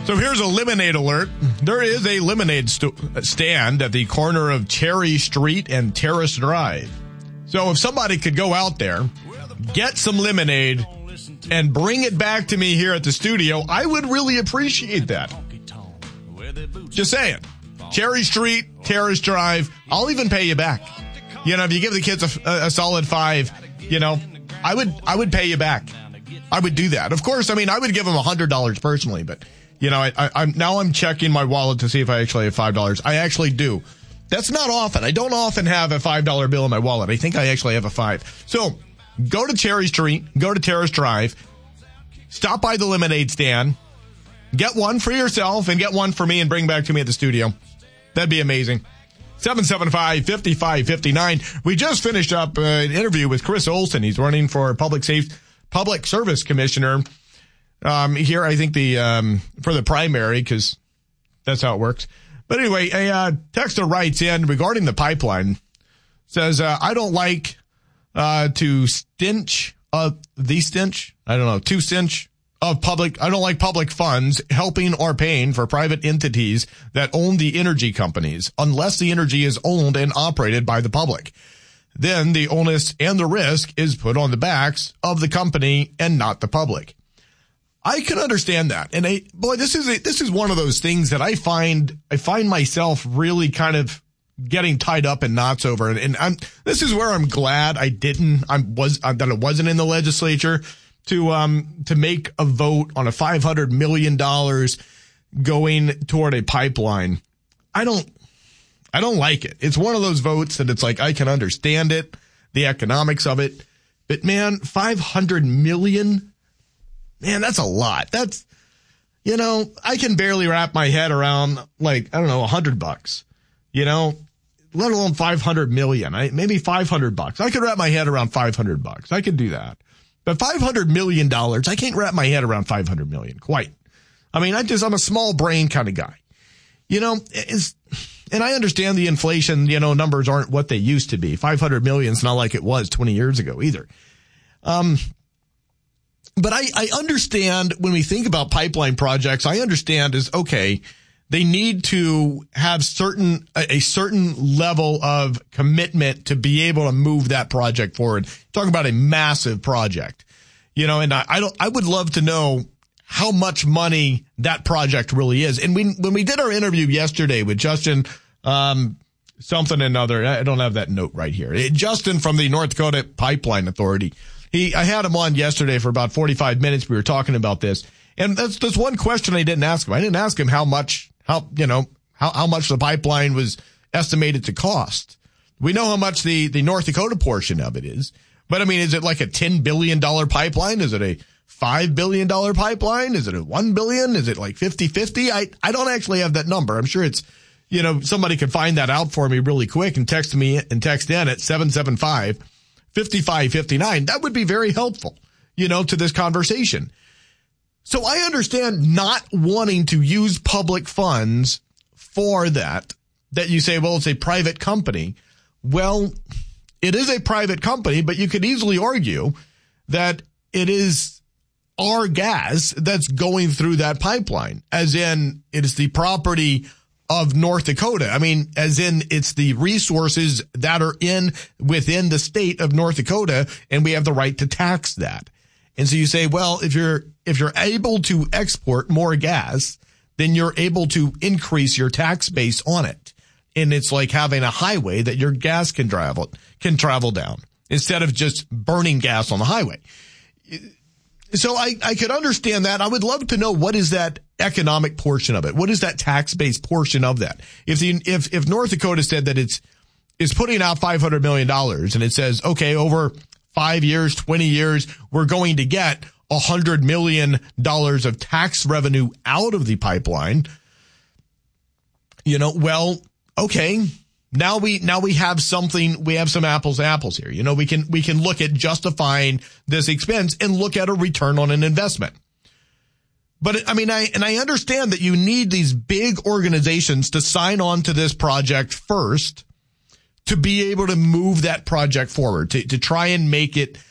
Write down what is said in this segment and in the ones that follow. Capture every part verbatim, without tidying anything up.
So here's a lemonade alert. There is a lemonade st- stand at the corner of Cherry Street and Terrace Drive. So if somebody could go out there, get some lemonade, and bring it back to me here at the studio, I would really appreciate that. Just saying. Cherry Street, Terrace Drive, I'll even pay you back. You know, if you give the kids a, a solid five, you know, I would I would pay you back. I would do that. Of course, I mean, I would give them one hundred dollars personally, but, you know, I, I, I'm now I'm checking my wallet to see if I actually have five dollars. I actually do. That's not often. I don't often have a five dollar bill in my wallet. I think I actually have a five. So go to Cherry Street, go to Terrace Drive, stop by the lemonade stand, get one for yourself and get one for me and bring back to me at the studio. That'd be amazing. seven seven five, five five five nine. We just finished up uh, an interview with Chris Olson. He's running for Public Safety, Public Service Commissioner um, here, I think, the um, for the primary, because that's how it works. But anyway, a uh, texter writes in regarding the pipeline, says, uh, I don't like uh, to stench of the stench. I don't know, to stench of public. I don't like public funds helping or paying for private entities that own the energy companies unless the energy is owned and operated by the public. Then the onus and the risk is put on the backs of the company and not the public. I can understand that. And I, boy, this is a, this is one of those things that I find, I find myself really kind of getting tied up in knots over. And, and I'm, this is where I'm glad I didn't, I was, uh, that it wasn't in the legislature to, um, to make a vote on a five hundred million dollars going toward a pipeline. I don't, I don't like it. It's one of those votes that it's like, I can understand it, the economics of it, but man, five hundred million, man, that's a lot. That's, you know, I can barely wrap my head around, like, I don't know, a hundred bucks, you know, let alone five hundred million. I, maybe five hundred bucks. I could wrap my head around five hundred bucks. I could do that. But five hundred million dollars, I can't wrap my head around five hundred million quite. I mean, I just, I'm a small brain kind of guy, you know, it's, and I understand the inflation, you know, numbers aren't what they used to be. five hundred million is not like it was twenty years ago either. Um, But I, I understand when we think about pipeline projects, I understand is, okay, they need to have certain, a, a certain level of commitment to be able to move that project forward. Talking about a massive project, you know, and I, I don't, I would love to know how much money that project really is. And we, when we did our interview yesterday with Justin, um, something and other, I don't have that note right here. It, Justin from the North Dakota Pipeline Authority. He, I had him on yesterday for about forty-five minutes. We were talking about this. And that's, that's one question I didn't ask him. I didn't ask him how much, how, you know, how, how much the pipeline was estimated to cost. We know how much the, the North Dakota portion of it is. But I mean, is it like a ten billion dollars pipeline? Is it a five billion dollars pipeline? Is it a one billion dollars? Is it like fifty-fifty? I, I don't actually have that number. I'm sure it's, you know, somebody could find that out for me really quick and text me and text in at seven seven five, five five five nine. That would be very helpful, you know, to this conversation. So I understand not wanting to use public funds for that, that you say, well, it's a private company. Well, it is a private company, but you could easily argue that it is our gas that's going through that pipeline, as in it is the property of North Dakota. I mean, as in it's the resources that are in within the state of North Dakota, and we have the right to tax that. And so you say, well, if you're if you're able to export more gas, then you're able to increase your tax base on it. And it's like having a highway that your gas can travel can travel down instead of just burning gas on the highway. So I, I could understand that. I would love to know, what is that economic portion of it? What is that tax-based portion of that? If the, if, if North Dakota said that it's, is putting out five hundred million dollars and it says, okay, over five years, twenty years, we're going to get one hundred million dollars of tax revenue out of the pipeline, you know, well, okay. Now we, now we have something, we have some apples to apples here. You know, we can, we can look at justifying this expense and look at a return on an investment. But I mean, I, and I understand that you need these big organizations to sign on to this project first to be able to move that project forward, to, to try and make it,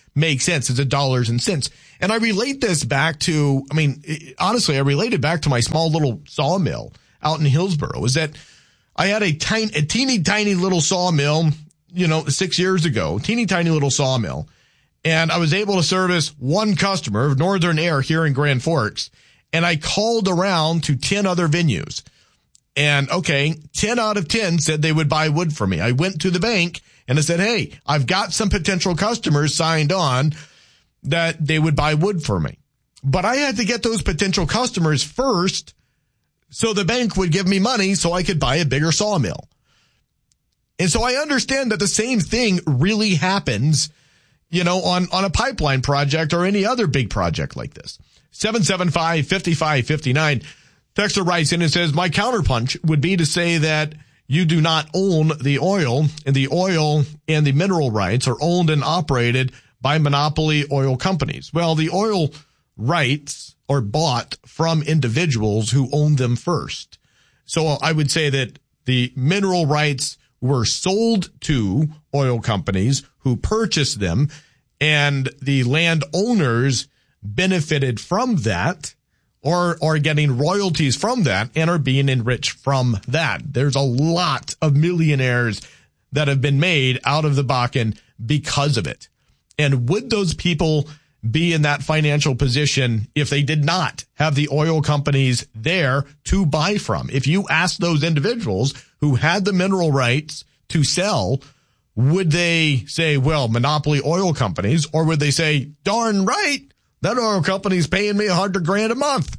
make sense. It's a dollars and cents. And I relate this back to, I mean, honestly, I relate it back to my small little sawmill out in Hillsboro. Is that I had a tiny, a teeny tiny little sawmill, you know, six years ago, teeny tiny little sawmill. And I was able to service one customer of Northern Air here in Grand Forks. And I called around to ten other venues. And okay, ten out of ten said they would buy wood for me. I went to the bank and I said, hey, I've got some potential customers signed on that they would buy wood for me. But I had to get those potential customers first so the bank would give me money so I could buy a bigger sawmill. And so I understand that the same thing really happens, you know, on, on a pipeline project or any other big project like this. seven seven five, five five five nine. Texter writes in and says, my counterpunch would be to say that you do not own the oil, and the oil and the mineral rights are owned and operated by monopoly oil companies. Well, the oil rights are bought from individuals who own them first. So I would say that the mineral rights were sold to oil companies who purchased them, and the landowners benefited from that, or are getting royalties from that and are being enriched from that. There's a lot of millionaires that have been made out of the Bakken because of it. And would those people be in that financial position if they did not have the oil companies there to buy from? If you ask those individuals who had the mineral rights to sell, would they say, well, monopoly oil companies, or would they say, darn right, that oil company's paying me a hundred grand a month?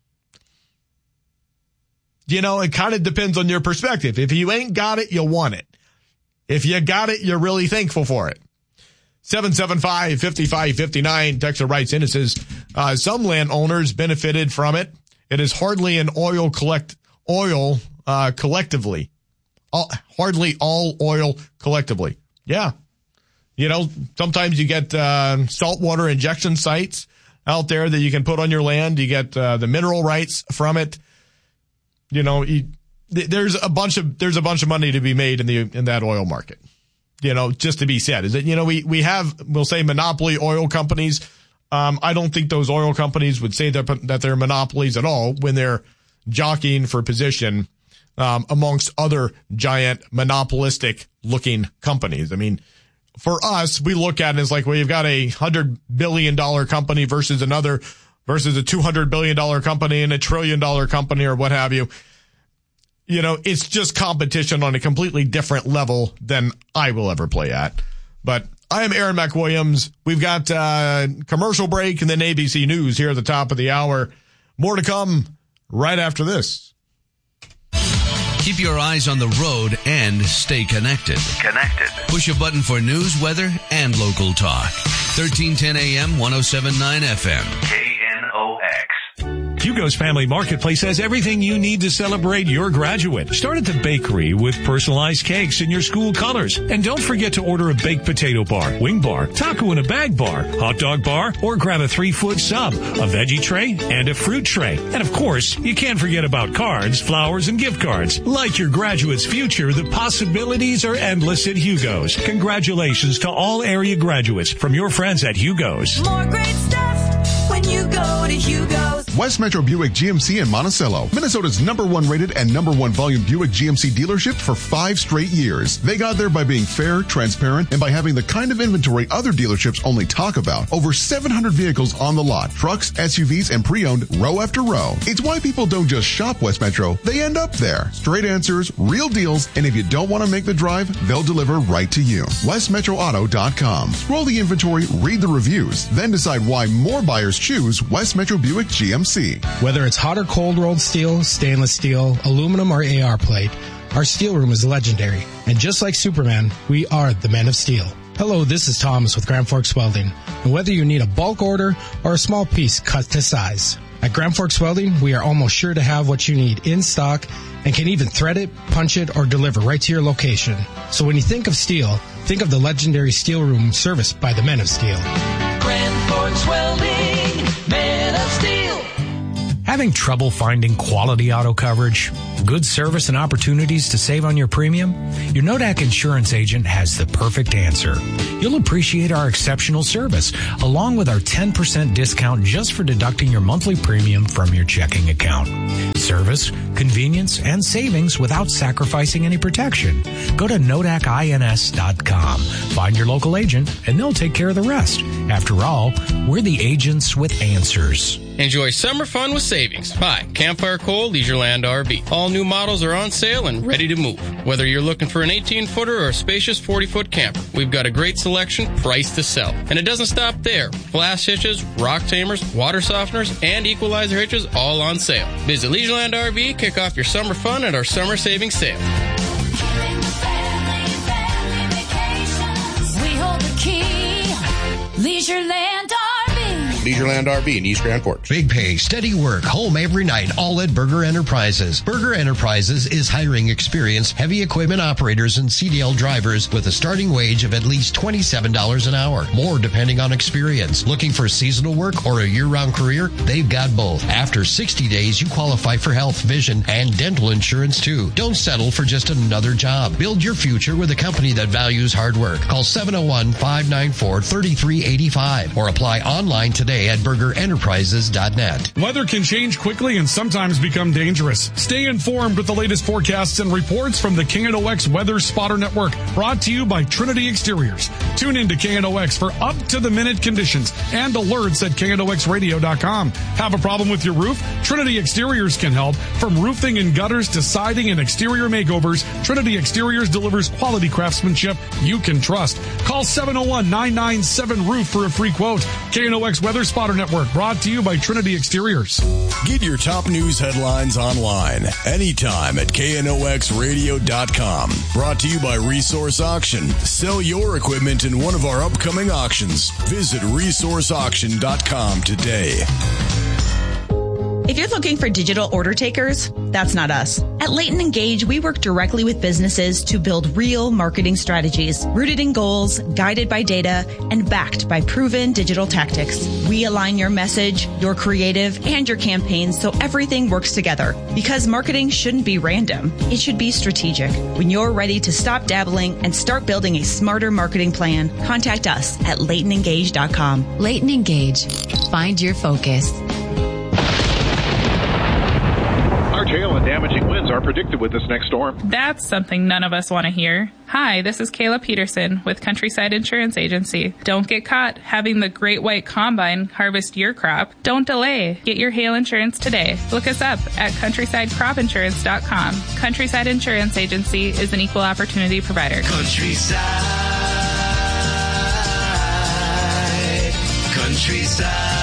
You know, it kind of depends on your perspective. If you ain't got it, you want it. If you got it, you're really thankful for it. seven seven five, five five five nine. Texter writes in and says, uh, some landowners benefited from it. It is hardly an oil collect, oil, uh, collectively. All, hardly all oil collectively. Yeah. You know, sometimes you get, uh, saltwater injection sites out there that you can put on your land. You get, uh, the mineral rights from it. You know, you, there's a bunch of, there's a bunch of money to be made in the, in that oil market. You know, just to be said is that, you know, we, we have, we'll say monopoly oil companies. Um, I don't think those oil companies would say that, that they're monopolies at all when they're jockeying for position, um, amongst other giant monopolistic looking companies. I mean, for us, we look at it as like, well, you've got a hundred billion dollar company versus another, versus a two hundred billion dollar company and a trillion dollar company or what have you. You know, it's just competition on a completely different level than I will ever play at. But I am Aaron McWilliams. We've got uh commercial break and then A B C News here at the top of the hour. More to come right after this. Keep your eyes on the road and stay connected. Connected. Push a button for news, weather, and local talk. thirteen ten A M, one oh seven point nine F M. K N O X. Hugo's Family Marketplace has everything you need to celebrate your graduate. Start at the bakery with personalized cakes in your school colors. And don't forget to order a baked potato bar, wing bar, taco in a bag bar, hot dog bar, or grab a three-foot sub, a veggie tray, and a fruit tray. And of course, you can't forget about cards, flowers, and gift cards. Like your graduate's future, the possibilities are endless at Hugo's. Congratulations to all area graduates from your friends at Hugo's. More great stuff when you go to Hugo's. West Metro Buick G M C in Monticello, Minnesota's number one rated and number one volume Buick G M C dealership for five straight years. They got there by being fair, transparent, and by having the kind of inventory other dealerships only talk about. Over seven hundred vehicles on the lot, trucks, S U Vs, and pre-owned row after row. It's why people don't just shop West Metro, they end up there. Straight answers, real deals, and if you don't want to make the drive, they'll deliver right to you. west metro auto dot com. Scroll the inventory, read the reviews, then decide why more buyers choose West Metro Buick G M C. Whether it's hot or cold rolled steel, stainless steel, aluminum, or A R plate, our steel room is legendary. And just like Superman, we are the Men of Steel. Hello, this is Thomas with Grand Forks Welding. And whether you need a bulk order or a small piece cut to size, at Grand Forks Welding, we are almost sure to have what you need in stock and can even thread it, punch it, or deliver right to your location. So when you think of steel, think of the legendary steel room serviced by the Men of Steel. Grand Forks Welding, Men of Steel. Have Having trouble finding quality auto coverage, good service, and opportunities to save on your premium? Your Nodak insurance agent has the perfect answer. You'll appreciate our exceptional service, along with our ten percent discount just for deducting your monthly premium from your checking account. Service, convenience, and savings without sacrificing any protection. Go to Nodak ins dot com. Find your local agent, and they'll take care of the rest. After all, we're the agents with answers. Enjoy summer fun with savings. Hi, Campfire Coal, Leisureland R V. All new models are on sale and ready to move. Whether you're looking for an eighteen-footer or a spacious forty-foot camper, we've got a great selection priced to sell. And it doesn't stop there. Flash hitches, rock tamers, water softeners, and equalizer hitches all on sale. Visit Leisureland R V, kick off your summer fun at our summer savings sale. We hold the key. Leisureland R V. Leisureland R V in East Grand Forks. Big pay, steady work, home every night, all at Berger Enterprises. Berger Enterprises is hiring experienced heavy equipment operators and C D L drivers with a starting wage of at least twenty-seven dollars an hour, more depending on experience. Looking for seasonal work or a year-round career? They've got both. After sixty days, you qualify for health, vision, and dental insurance too. Don't settle for just another job. Build your future with a company that values hard work. Call seven oh one, five nine four, three three eight five or apply online today at berger enterprises dot net. Weather can change quickly and sometimes become dangerous. Stay informed with the latest forecasts and reports from the K N O X Weather Spotter Network, brought to you by Trinity Exteriors. Tune in to K N O X for up-to-the-minute conditions and alerts at K N O X radio dot com. Have a problem with your roof? Trinity Exteriors can help. From roofing and gutters to siding and exterior makeovers, Trinity Exteriors delivers quality craftsmanship you can trust. Call seven oh one, nine nine seven, roof for a free quote. K N O X Weather Spotter Network, brought to you by Trinity Exteriors. Get your top news headlines online anytime at K N O X radio dot com. Brought to you by Resource Auction. Sell your equipment in one of our upcoming auctions. Visit resource auction dot com today. If you're looking for digital order takers, that's not us. At Leighton Engage, we work directly with businesses to build real marketing strategies, rooted in goals, guided by data, and backed by proven digital tactics. We align your message, your creative, and your campaigns so everything works together. Because marketing shouldn't be random. It should be strategic. When you're ready to stop dabbling and start building a smarter marketing plan, contact us at Leighton Engage dot com. Leighton Engage. Find your focus. Hail and damaging winds are predicted with this next storm. That's something none of us want to hear. Hi, this is Kayla Peterson with Countryside Insurance Agency. Don't get caught having the Great White Combine harvest your crop. Don't delay. Get your hail insurance today. Look us up at countryside crop insurance dot com. Countryside Insurance Agency is an equal opportunity provider. Countryside. Countryside.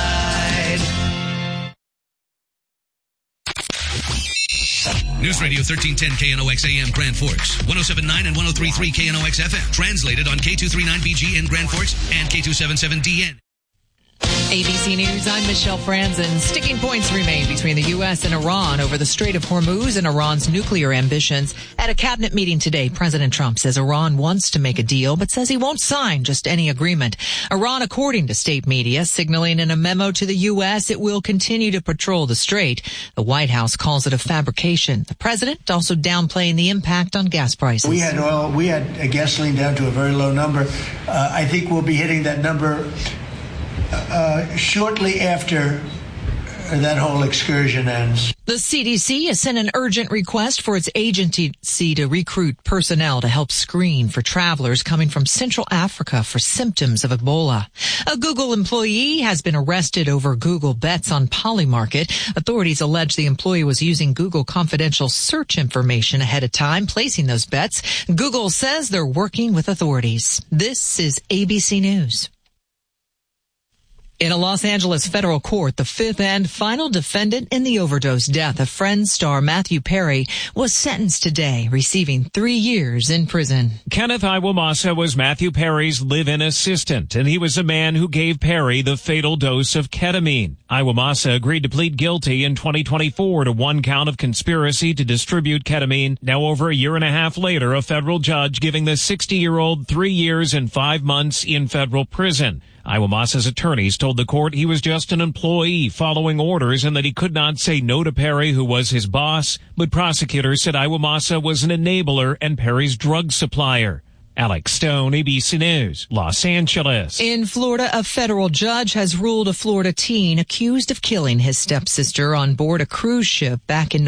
News Radio thirteen ten K N O X A M Grand Forks, one oh seven point nine and one oh three point three K N O X F M. Translated on K two thirty-nine B G in Grand Forks and K two seventy-seven D N. A B C News, I'm Michelle Franzen. Sticking points remain between the U S and Iran over the Strait of Hormuz and Iran's nuclear ambitions. At a cabinet meeting today, President Trump says Iran wants to make a deal, but says he won't sign just any agreement. Iran, according to state media, signaling in a memo to the U S it will continue to patrol the strait. The White House calls it a fabrication. The president also downplaying the impact on gas prices. We had oil, we had gasoline down to a very low number. Uh, I think we'll be hitting that number Uh, shortly after that whole excursion ends. The C D C has sent an urgent request for its agency to recruit personnel to help screen for travelers coming from Central Africa for symptoms of Ebola. A Google employee has been arrested over Google bets on Polymarket. Authorities allege the employee was using Google confidential search information ahead of time, placing those bets. Google says they're working with authorities. This is A B C News. In a Los Angeles federal court, the fifth and final defendant in the overdose death of Friends star Matthew Perry was sentenced today, receiving three years in prison. Kenneth Iwamasa was Matthew Perry's live-in assistant, and he was the man who gave Perry the fatal dose of ketamine. Iwamasa agreed to plead guilty in twenty twenty-four to one count of conspiracy to distribute ketamine. Now, over a year and a half later, a federal judge giving the sixty-year-old three years and five months in federal prison. Iwamosa's attorneys told the court he was just an employee following orders and that he could not say no to Perry, who was his boss, but prosecutors said Iwamosa was an enabler and Perry's drug supplier. Alex Stone, A B C News, Los Angeles. In Florida, a federal judge has ruled a Florida teen accused of killing his stepsister on board a cruise ship back in